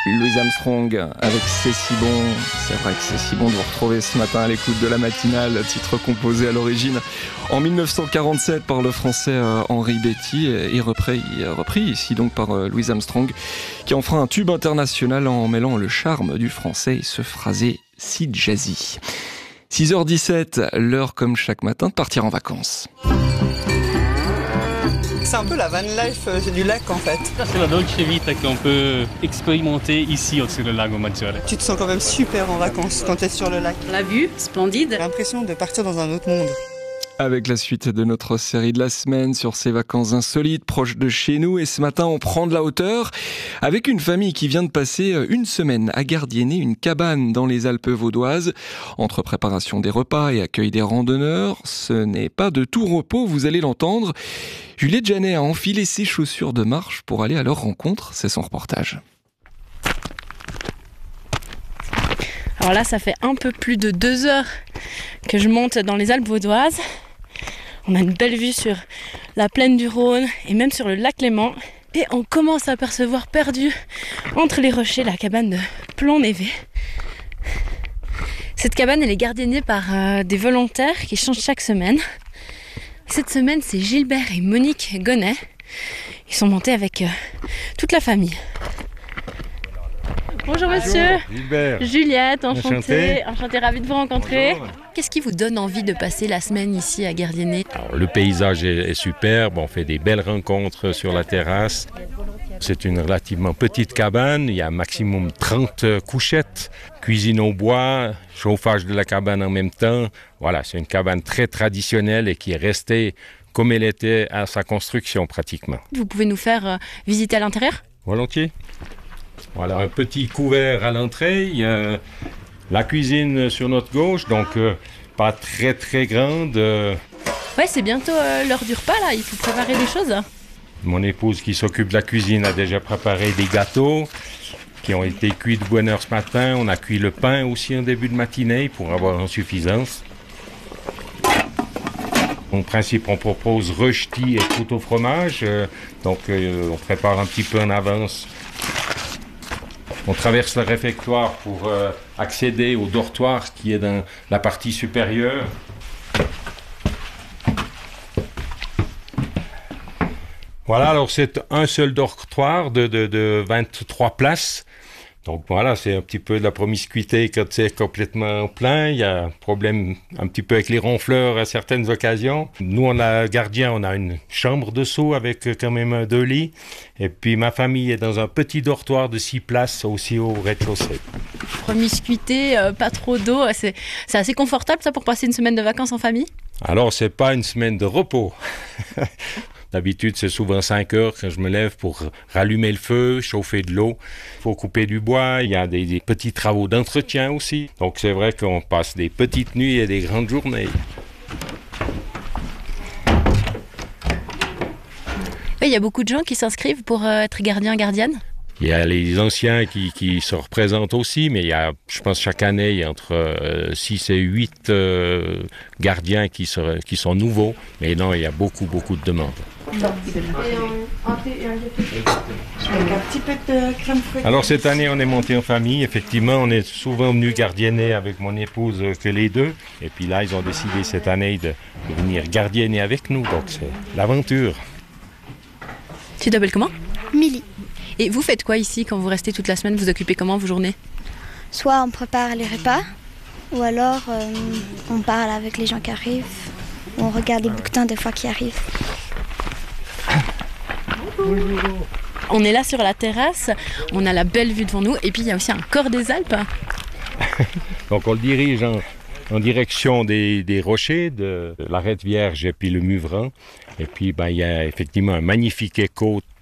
Louis Armstrong avec C'est si bon. C'est vrai que c'est si bon de vous retrouver ce matin à l'écoute de la matinale, titre composé à l'origine en 1947 par le français Henri Betty et repris ici donc par Louis Armstrong, qui en fera un tube international en mêlant le charme du français et ce phrasé si jazzy. 6h17, l'heure comme chaque matin de partir en vacances. C'est un peu la van life du lac en fait. C'est la Dolce Vita qu'on peut expérimenter ici au-dessus du lago Maggiore. Tu te sens quand même super en vacances quand tu es sur le lac. La vue, splendide. J'ai l'impression de partir dans un autre monde. Avec la suite de notre série de la semaine sur ces vacances insolites proches de chez nous. Et ce matin, on prend de la hauteur avec une famille qui vient de passer une semaine à gardienner une cabane dans les Alpes vaudoises. Entre préparation des repas et accueil des randonneurs, ce n'est pas de tout repos, vous allez l'entendre. Juliette Janet a enfilé ses chaussures de marche pour aller à leur rencontre. C'est son reportage. Alors là, ça fait un peu plus de 2 heures que je monte dans les Alpes vaudoises. On a une belle vue sur la plaine du Rhône et même sur le lac Léman. Et on commence à apercevoir perdu entre les rochers la cabane de Plomb-Névé. Cette cabane, elle est gardiennée par des volontaires qui changent chaque semaine. Cette semaine, c'est Gilbert et Monique Gonnet. Ils sont montés avec toute la famille. Bonjour monsieur. Gilbert. Juliette, enchantée, ravie de vous rencontrer. Bonjour. Qu'est-ce qui vous donne envie de passer la semaine ici à Gardiennet ? Alors, le paysage est superbe, on fait des belles rencontres sur la terrasse. C'est une relativement petite cabane, il y a maximum 30 couchettes, cuisine au bois, chauffage de la cabane en même temps. Voilà, c'est une cabane très traditionnelle et qui est restée comme elle était à sa construction pratiquement. Vous pouvez nous faire visiter à l'intérieur ? Volontiers. Voilà, un petit couvert à l'entrée, il y a la cuisine sur notre gauche, donc pas très très grande. Ouais, c'est bientôt l'heure du repas là, il faut préparer des choses. Mon épouse qui s'occupe de la cuisine a déjà préparé des gâteaux qui ont été cuits de bonne heure ce matin. On a cuit le pain aussi en début de matinée pour avoir en suffisance. En principe, on propose rösti et croûte au fromage, donc on prépare un petit peu en avance. On traverse le réfectoire pour accéder au dortoir qui est dans la partie supérieure. Voilà, alors c'est un seul dortoir de 23 places. Donc voilà, c'est un petit peu de la promiscuité quand c'est complètement plein. Il y a un problème un petit peu avec les ronfleurs à certaines occasions. Nous, on a gardien, on a une chambre dessous avec quand même 2 lits. Et puis ma famille est dans un petit dortoir de 6 places aussi au rez-de-chaussée. Promiscuité, pas trop d'eau, c'est assez confortable ça pour passer une semaine de vacances en famille ? Alors, c'est pas une semaine de repos. D'habitude, c'est souvent 5 heures quand je me lève pour rallumer le feu, chauffer de l'eau. Il faut couper du bois, il y a des petits travaux d'entretien aussi. Donc c'est vrai qu'on passe des petites nuits et des grandes journées. Oui, il y a beaucoup de gens qui s'inscrivent pour être gardienne. Il y a les anciens qui se représentent aussi, mais il y a, je pense chaque année, il y a entre 6 et 8 gardiens qui sont nouveaux. Mais non, il y a beaucoup de demandes. Alors cette année, on est monté en famille. Effectivement, on est souvent venu gardienner avec mon épouse que les deux. Et puis là, ils ont décidé cette année de venir gardienner avec nous. Donc c'est l'aventure. Tu t'appelles comment ? Milly. Et vous faites quoi ici quand vous restez toute la semaine ? Vous occupez comment vos journées ? Soit on prépare les repas, ou alors on parle avec les gens qui arrivent, ou on regarde les bouquetins des fois qui arrivent. On est là sur la terrasse, on a la belle vue devant nous, et puis il y a aussi un corps des Alpes. Donc on le dirige en direction des rochers, de l'Arête Vierge et puis le Muvran. Et puis il y a effectivement un magnifique écho